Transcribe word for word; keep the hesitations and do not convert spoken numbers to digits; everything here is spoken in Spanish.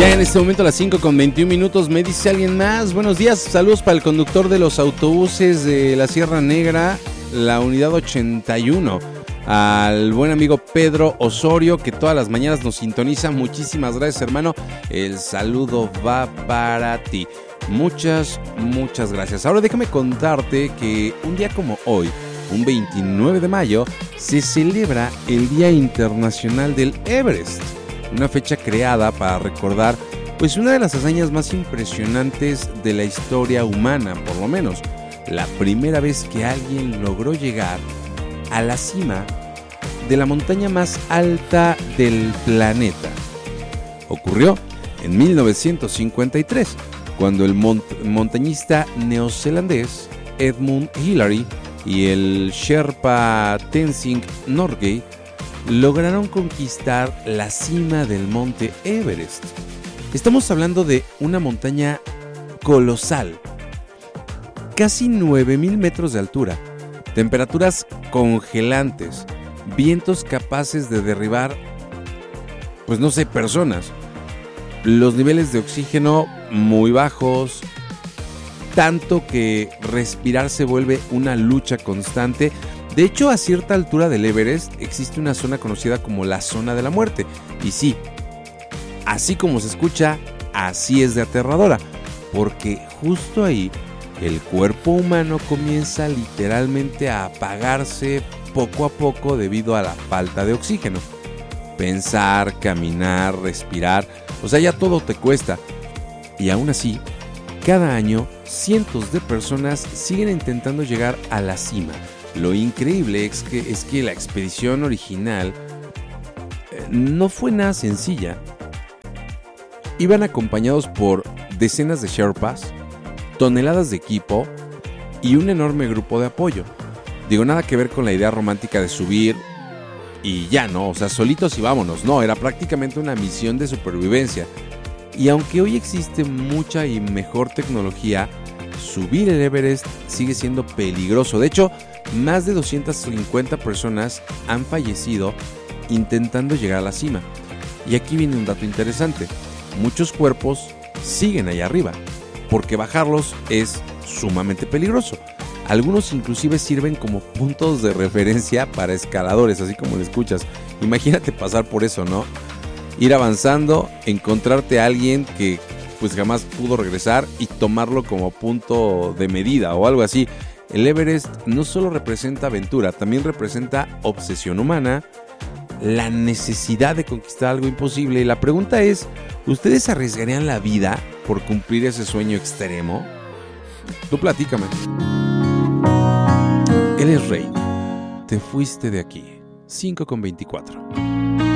Ya en este momento a las cinco con veintiún minutos me dice alguien más. Buenos días, saludos para el conductor de los autobuses de la Sierra Negra, la unidad ochenta y uno. Al buen amigo Pedro Osorio, que todas las mañanas nos sintoniza. Muchísimas gracias, hermano. El saludo va para ti. Muchas, muchas gracias. Ahora déjame contarte que un día como hoy, un veintinueve de mayo, se celebra el Día Internacional del Everest. Una fecha creada para recordar pues una de las hazañas más impresionantes de la historia humana, por lo menos. La primera vez que alguien logró llegar a la cima de la montaña más alta del planeta. Ocurrió en mil novecientos cincuenta y tres, cuando el mont- montañista neozelandés Edmund Hillary y el Sherpa Tenzing Norgay lograron conquistar la cima del monte Everest. Estamos hablando de una montaña colosal, casi nueve mil metros de altura, temperaturas congelantes, vientos capaces de derribar, pues no sé, personas, los niveles de oxígeno muy bajos, tanto que respirar se vuelve una lucha constante. De hecho, a cierta altura del Everest existe una zona conocida como la zona de la muerte. Y sí, así como se escucha, así es de aterradora, porque justo ahí el cuerpo humano comienza literalmente a apagarse poco a poco debido a la falta de oxígeno. Pensar, caminar, respirar, o sea, ya todo te cuesta. Y aún así, cada año cientos de personas siguen intentando llegar a la cima. Lo increíble es que, es que la expedición original eh, no fue nada sencilla. Iban acompañados por decenas de Sherpas, toneladas de equipo y un enorme grupo de apoyo. Digo, nada que ver con la idea romántica de subir y ya, ¿no? O sea, solitos y vámonos. No, era prácticamente una misión de supervivencia. Y aunque hoy existe mucha y mejor tecnología, subir el Everest sigue siendo peligroso. De hecho, más de doscientas cincuenta personas han fallecido intentando llegar a la cima. Y aquí viene un dato interesante. Muchos cuerpos siguen allá arriba, porque bajarlos es sumamente peligroso. Algunos inclusive sirven como puntos de referencia para escaladores, así como lo escuchas. Imagínate pasar por eso, ¿no? Ir avanzando, encontrarte a alguien que pues jamás pudo regresar y tomarlo como punto de medida o algo así. El Everest no solo representa aventura, también representa obsesión humana, la necesidad de conquistar algo imposible. Y la pregunta es, ¿ustedes arriesgarían la vida por cumplir ese sueño extremo? Tú platícame. Él es Rey. Te fuiste de aquí. cinco con veinticuatro.